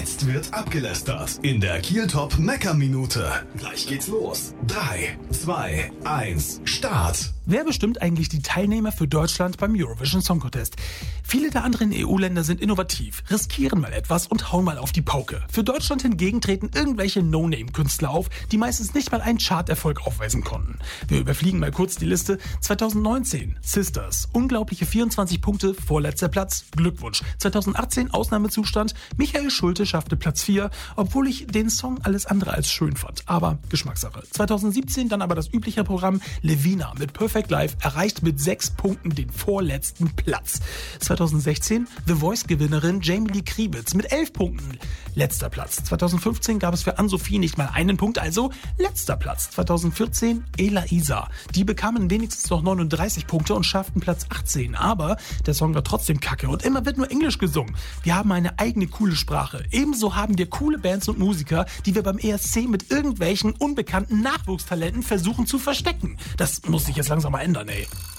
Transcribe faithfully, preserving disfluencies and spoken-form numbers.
Jetzt wird abgelästert in der Kiel Top Mecker Minute. Gleich geht's los. drei, zwei, eins, Start. Wer bestimmt eigentlich die Teilnehmer für Deutschland beim Eurovision Song Contest? Viele der anderen E U-Länder sind innovativ, riskieren mal etwas und hauen mal auf die Pauke. Für Deutschland hingegen treten irgendwelche No-Name-Künstler auf, die meistens nicht mal einen Charterfolg aufweisen konnten. Wir überfliegen mal kurz die Liste. zwanzig neunzehn, Sisters, unglaubliche vierundzwanzig Punkte, vorletzter Platz, Glückwunsch. zwanzig achtzehn, Ausnahmezustand, Michael Schulte schaffte Platz vier, obwohl ich den Song alles andere als schön fand, aber Geschmackssache. zwanzig siebzehn dann aber das übliche Programm, Levina mit Perfect Life erreicht mit sechs Punkten den vorletzten Platz. zwanzig sechzehn The Voice-Gewinnerin Jamie Lee Kriebitz mit elf Punkten, letzter Platz. zwanzig fünfzehn gab es für Ann-Sophie nicht mal einen Punkt, also letzter Platz. zwanzig vierzehn Ela Isa. Die bekamen wenigstens noch neununddreißig Punkte und schafften Platz achtzehn, aber der Song war trotzdem kacke und immer wird nur Englisch gesungen. Wir haben eine eigene coole Sprache. Ebenso haben wir coole Bands und Musiker, die wir beim E S C mit irgendwelchen unbekannten Nachwuchstalenten versuchen zu verstecken. Das muss sich jetzt langsam mal ändern, ey.